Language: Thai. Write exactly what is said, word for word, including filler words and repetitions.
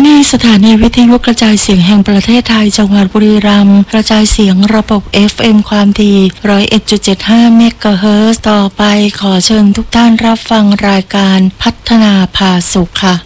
นีสถานีวิทยุกระจายเสียงแห่งประเทศไทยจังหวัดบุรีรัมย์กระจายเสียงระบบ เอฟ เอ็ม ความถี่ หนึ่งร้อยเอ็ดจุดเจ็ดห้า เมกะเฮิรตซ์ต่อไปขอเชิญทุกท่านรับฟังรายการพัฒนาพาสุขค่ะ